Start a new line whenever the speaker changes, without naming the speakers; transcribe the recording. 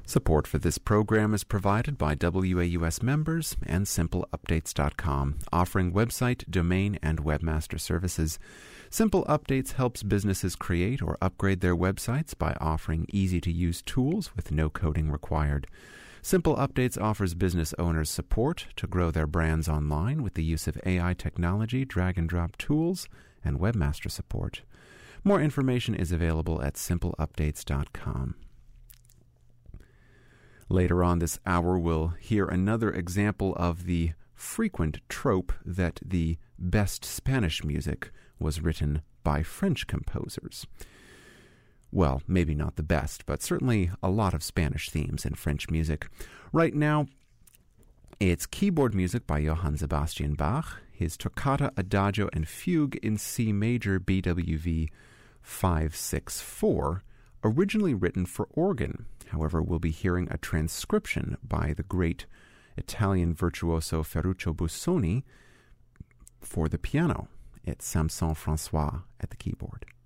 Support for this program is provided by WAUS members and SimpleUpdates.com, offering website, domain, and webmaster services. Simple Updates helps businesses create or upgrade their websites by offering easy-to-use tools with no coding required. Simple Updates offers business owners support to grow their brands online with the use of AI technology, drag-and-drop tools, and webmaster support. More information is available at SimpleUpdates.com. Later on this hour, we'll hear another example of the frequent trope that the best Spanish music was written by French composers. Well, maybe not the best, but certainly a lot of Spanish themes in French music. Right now, it's keyboard music by Johann Sebastian Bach, his Toccata, Adagio, and Fugue in C major BWV 564, originally written for organ. However, we'll be hearing a transcription by the great Italian virtuoso Ferruccio Busoni for the piano. It's Samson Francois at the keyboard.